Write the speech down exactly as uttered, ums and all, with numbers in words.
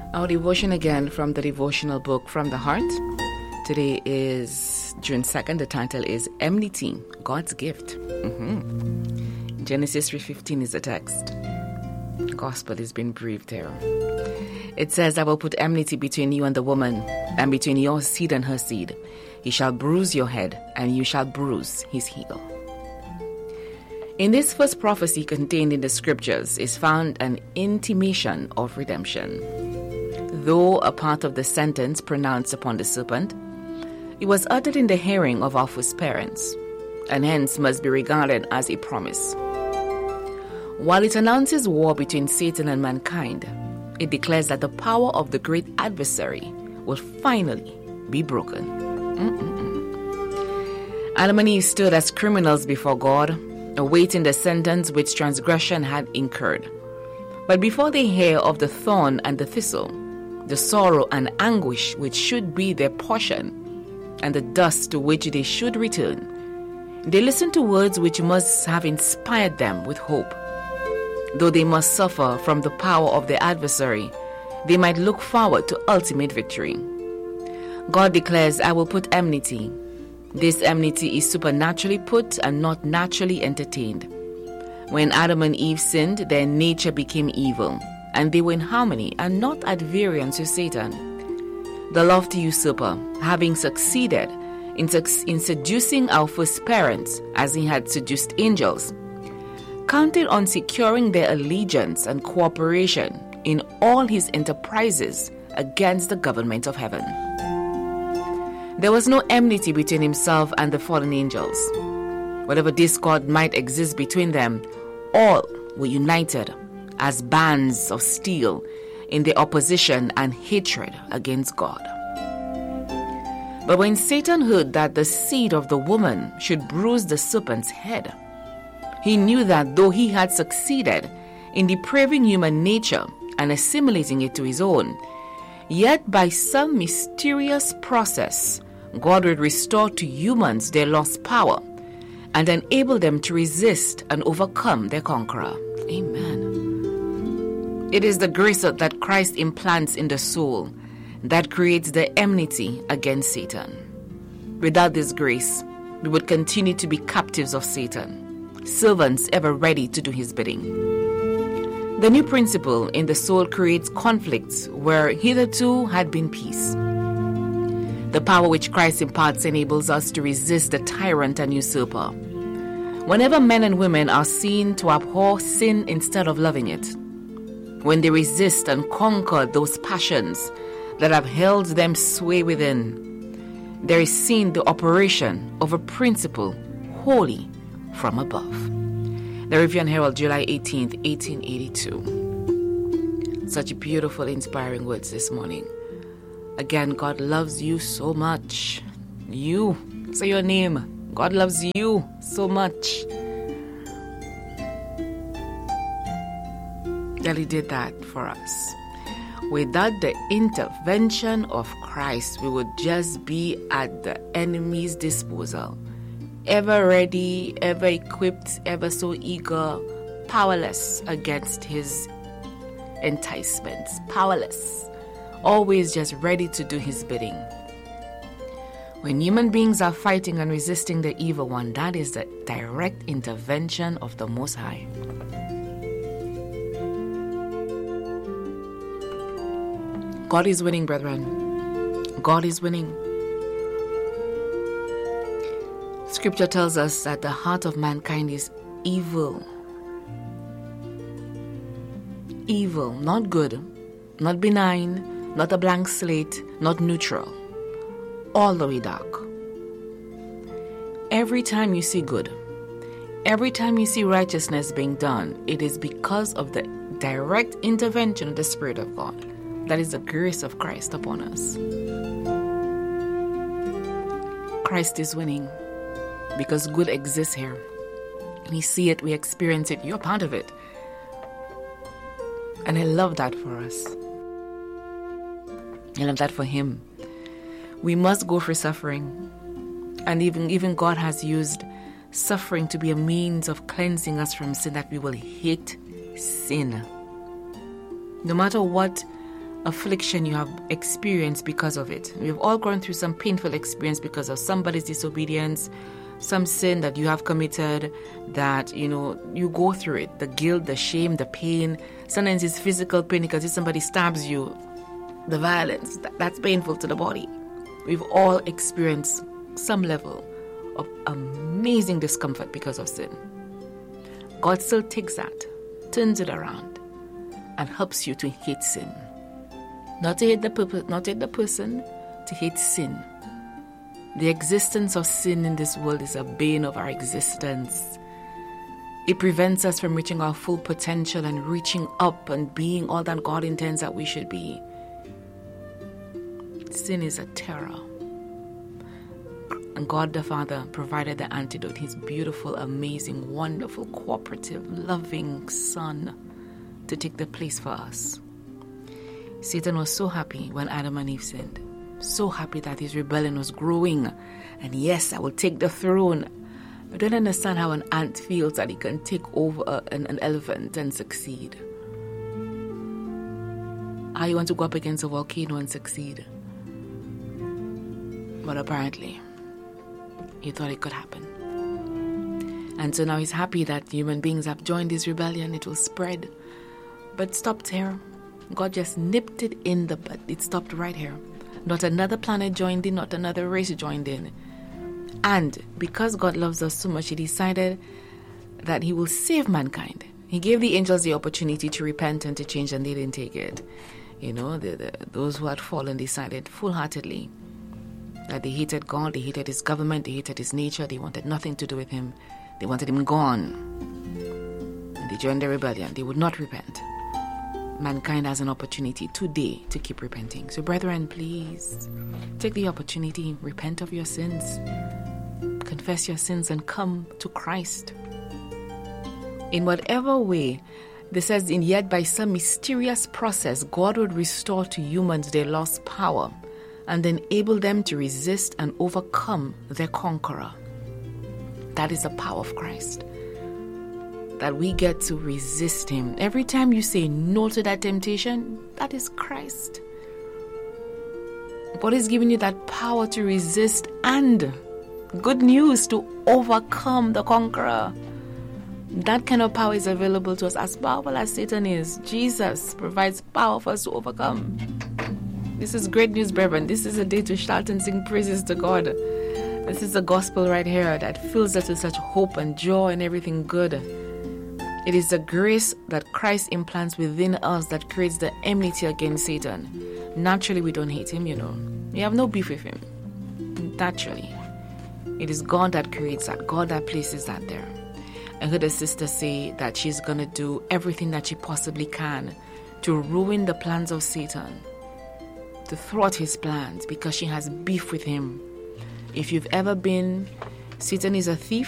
Our devotion again from the devotional book From the Heart. Today is June second. The title is Enmity, God's Gift. Mm-hmm. Genesis three fifteen is the text. The gospel is being breathed here. It says, I will put enmity between you and the woman, and between your seed and her seed. He shall bruise your head, and you shall bruise his heel. In this first prophecy contained in the scriptures is found an intimation of redemption. Though a part of the sentence pronounced upon the serpent, it was uttered in the hearing of our first parents, and hence must be regarded as a promise. While it announces war between Satan and mankind, it declares that the power of the great adversary will finally be broken. Mm-mm-mm. Adam and Eve stood as criminals before God, awaiting the sentence which transgression had incurred. But before they hear of the thorn and the thistle, the sorrow and anguish which should be their portion, and the dust to which they should return, they listen to words which must have inspired them with hope. Though they must suffer from the power of the adversary, they might look forward to ultimate victory. God declares, I will put enmity. This enmity is supernaturally put and not naturally entertained. When Adam and Eve sinned, their nature became evil, and they were in harmony and not at variance with Satan. The lofty usurper, having succeeded in, in seducing our first parents as he had seduced angels, counted on securing their allegiance and cooperation in all his enterprises against the government of heaven. There was no enmity between himself and the fallen angels. Whatever discord might exist between them, all were united as bands of steel in their opposition and hatred against God. But when Satan heard that the seed of the woman should bruise the serpent's head, he knew that though he had succeeded in depraving human nature and assimilating it to his own, yet by some mysterious process, God would restore to humans their lost power and enable them to resist and overcome their conqueror. Amen. It is the grace that Christ implants in the soul that creates the enmity against Satan. Without this grace, we would continue to be captives of Satan, servants ever ready to do his bidding. The new principle in the soul creates conflicts where hitherto had been peace. The power which Christ imparts enables us to resist the tyrant and usurper. Whenever men and women are seen to abhor sin instead of loving it, when they resist and conquer those passions that have held them sway within, there is seen the operation of a principle wholly from above. The Review and Herald, July eighteenth, eighteen eighty-two. Such beautiful, inspiring words this morning. Again, God loves you so much. You, say your name. God loves you so much that he did that for us. Without the intervention of Christ, we would just be at the enemy's disposal. Ever ready, ever equipped, ever so eager, powerless against his enticements. Powerless. Always just ready to do his bidding. When human beings are fighting and resisting the evil one, that is the direct intervention of the Most High. God is winning, brethren. God is winning. Scripture tells us that the heart of mankind is evil. Evil, not good, not benign, not a blank slate, not neutral. All the way dark. Every time you see good, every time you see righteousness being done, it is because of the direct intervention of the Spirit of God. That is the grace of Christ upon us. Christ is winning because good exists here. We see it, we experience it, you're part of it. And I love that for us. I love that for him. We must go through suffering. And even, even God has used suffering to be a means of cleansing us from sin, that we will hate sin. No matter what affliction you have experienced because of it. We've all gone through some painful experience because of somebody's disobedience, some sin that you have committed, that, you know, you go through it. The guilt, the shame, the pain. Sometimes it's physical pain because if somebody stabs you, the violence, that, that's painful to the body. We've all experienced some level of amazing discomfort because of sin. God still takes that, turns it around, and helps you to hate sin. Not to hate the purpose, not to hate the person, to hate sin. The existence of sin in this world is a bane of our existence. It prevents us from reaching our full potential and reaching up and being all that God intends that we should be. Sin is a terror. And God the Father provided the antidote, His beautiful, amazing, wonderful, cooperative, loving Son to take the place for us. Satan was so happy when Adam and Eve sinned. So happy that his rebellion was growing. And yes, I will take the throne. I don't understand how an ant feels that he can take over an, an elephant and succeed. How you want to go up against a volcano and succeed? But apparently, he thought it could happen. And so now he's happy that human beings have joined this rebellion. It will spread. But it stopped here. God just nipped it in the bud. It stopped right here. Not another planet joined in, not another race joined in. And because God loves us so much, He decided that He will save mankind. He gave the angels the opportunity to repent and to change, and they didn't take it. You know, the, the, those who had fallen decided full-heartedly that they hated God, they hated His government, they hated His nature, they wanted nothing to do with Him. They wanted Him gone. And they joined the rebellion. They would not repent. Mankind has an opportunity today to keep repenting. So brethren, please take the opportunity, repent of your sins, confess your sins, and come to Christ. In whatever way, this says, in yet by some mysterious process, God would restore to humans their lost power and enable them to resist and overcome their conqueror. That is the power of Christ. That we get to resist Him. Every time you say no to that temptation, that is Christ. God is giving you that power to resist and, good news, to overcome the conqueror. That kind of power is available to us. As powerful as Satan is, Jesus provides power for us to overcome. This is great news, brethren. This is a day to shout and sing praises to God. This is the gospel right here that fills us with such hope and joy and everything good. It is the grace that Christ implants within us that creates the enmity against Satan. Naturally, we don't hate him, you know. We have no beef with him. Naturally. It is God that creates that. God that places that there. I heard a sister say that she's going to do everything that she possibly can to ruin the plans of Satan, to thwart his plans, because she has beef with him. If you've ever been, Satan is a thief.